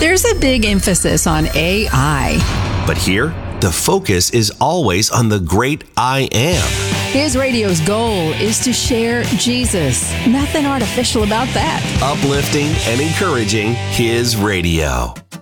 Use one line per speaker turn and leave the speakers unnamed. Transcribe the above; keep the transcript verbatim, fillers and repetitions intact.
there's a big emphasis on A I.
But here, the focus is always on the great I Am.
His radio's goal is to share Jesus. Nothing artificial about that.
Uplifting and encouraging His radio.